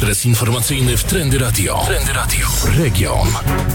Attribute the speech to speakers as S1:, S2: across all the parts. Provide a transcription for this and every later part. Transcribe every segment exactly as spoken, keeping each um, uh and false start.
S1: adres informacyjny w Trendy Radio. Trendy Radio. Region.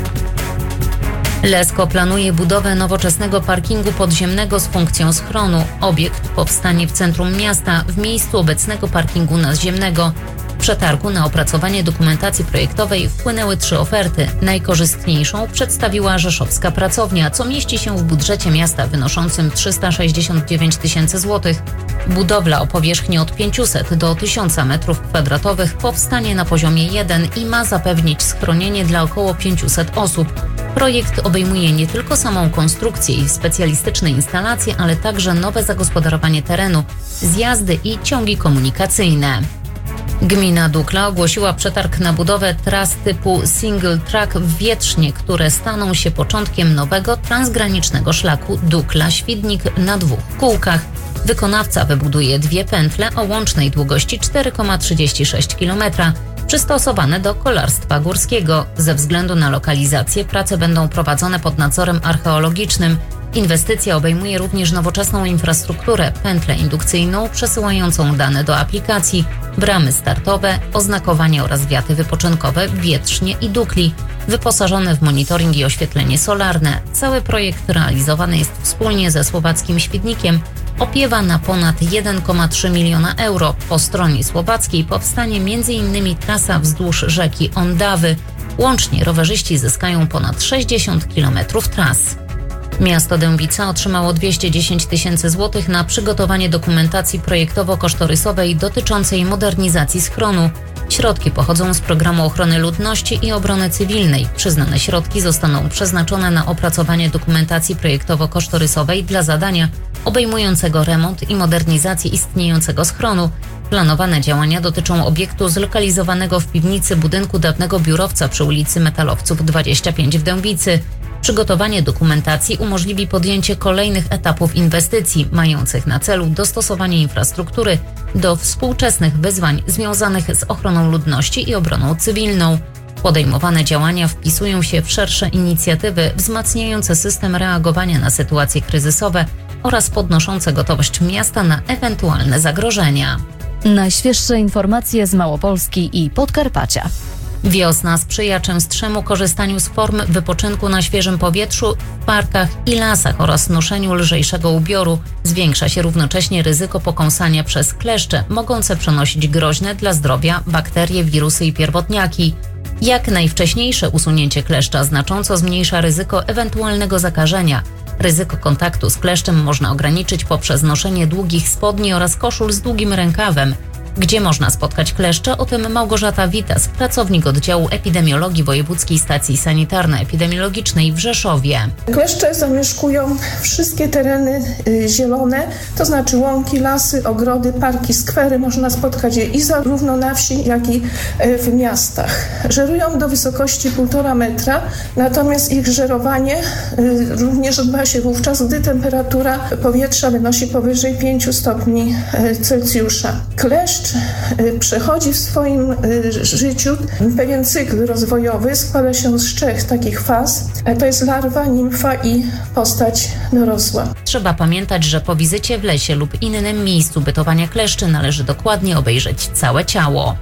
S2: Lesko planuje budowę nowoczesnego parkingu podziemnego z funkcją schronu. Obiekt powstanie w centrum miasta, w miejscu obecnego parkingu naziemnego. W przetargu na opracowanie dokumentacji projektowej wpłynęły trzy oferty. Najkorzystniejszą przedstawiła rzeszowska pracownia, co mieści się w budżecie miasta wynoszącym trzysta sześćdziesiąt dziewięć tysięcy złotych. Budowla o powierzchni od pięciuset do tysiąca metrów kwadratowych powstanie na poziomie jeden i ma zapewnić schronienie dla około pięciuset osób. Projekt obejmuje nie tylko samą konstrukcję i specjalistyczne instalacje, ale także nowe zagospodarowanie terenu, zjazdy i ciągi komunikacyjne. Gmina Dukla ogłosiła przetarg na budowę tras typu single track w Wietrznie, które staną się początkiem nowego transgranicznego szlaku Dukla-Świdnik na dwóch kółkach. Wykonawca wybuduje dwie pętle o łącznej długości cztery przecinek trzydzieści sześć kilometra, przystosowane do kolarstwa górskiego. Ze względu na lokalizację prace będą prowadzone pod nadzorem archeologicznym. Inwestycja obejmuje również nowoczesną infrastrukturę, pętlę indukcyjną przesyłającą dane do aplikacji, bramy startowe, oznakowanie oraz wiaty wypoczynkowe w Wietrznie i Dukli, wyposażone w monitoring i oświetlenie solarne. Cały projekt realizowany jest wspólnie ze słowackim Świdnikiem. Opiewa na ponad jeden przecinek trzy miliona euro. Po stronie słowackiej powstanie między innymi trasa wzdłuż rzeki Ondawy. Łącznie rowerzyści zyskają ponad sześćdziesiąt kilometrów tras. Miasto Dębica otrzymało dwieście dziesięć tysięcy złotych na przygotowanie dokumentacji projektowo-kosztorysowej dotyczącej modernizacji schronu. Środki pochodzą z Programu Ochrony Ludności i Obrony Cywilnej. Przyznane środki zostaną przeznaczone na opracowanie dokumentacji projektowo-kosztorysowej dla zadania obejmującego remont i modernizację istniejącego schronu. Planowane działania dotyczą obiektu zlokalizowanego w piwnicy budynku dawnego biurowca przy ulicy Metalowców dwadzieścia pięć w Dębicy. Przygotowanie dokumentacji umożliwi podjęcie kolejnych etapów inwestycji, mających na celu dostosowanie infrastruktury do współczesnych wyzwań związanych z ochroną ludności i obroną cywilną. Podejmowane działania wpisują się w szersze inicjatywy wzmacniające system reagowania na sytuacje kryzysowe oraz podnoszące gotowość miasta na ewentualne zagrożenia.
S3: Najświeższe informacje z Małopolski i Podkarpacia.
S2: Wiosna sprzyja częstszemu korzystaniu z form wypoczynku na świeżym powietrzu, w parkach i lasach oraz noszeniu lżejszego ubioru. Zwiększa się równocześnie ryzyko pokąsania przez kleszcze, mogące przenosić groźne dla zdrowia bakterie, wirusy i pierwotniaki. Jak najwcześniejsze usunięcie kleszcza znacząco zmniejsza ryzyko ewentualnego zakażenia. Ryzyko kontaktu z kleszczem można ograniczyć poprzez noszenie długich spodni oraz koszul z długim rękawem. Gdzie można spotkać kleszcze? O tym Małgorzata Witas, pracownik oddziału epidemiologii Wojewódzkiej Stacji Sanitarno-Epidemiologicznej w Rzeszowie.
S4: Kleszcze zamieszkują wszystkie tereny y, zielone, to znaczy łąki, lasy, ogrody, parki, skwery. Można spotkać je i zarówno na wsi, jak i y, w miastach. Żerują do wysokości półtora metra, natomiast ich żerowanie y, również odbywa się wówczas, gdy temperatura powietrza wynosi powyżej pięciu stopni y, Celsjusza. Kleszcz przechodzi w swoim życiu pewien cykl rozwojowy, składa się z trzech takich faz. To jest larwa, nimfa i postać dorosła.
S2: Trzeba pamiętać, że po wizycie w lesie lub innym miejscu bytowania kleszczy należy dokładnie obejrzeć całe ciało.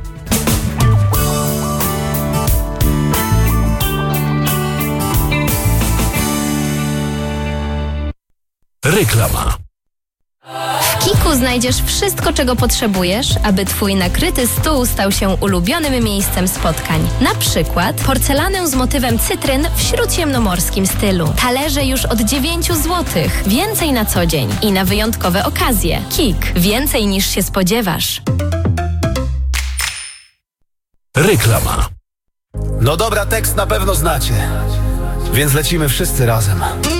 S1: Reklama.
S5: W Kiku znajdziesz wszystko, czego potrzebujesz, aby Twój nakryty stół stał się ulubionym miejscem spotkań. Na przykład porcelanę z motywem cytryn w śródziemnomorskim stylu. Talerze już od dziewięć złotych. Więcej na co dzień i na wyjątkowe okazje. Kik. Więcej niż się spodziewasz.
S1: Reklama.
S6: No dobra, tekst na pewno znacie, więc lecimy wszyscy razem.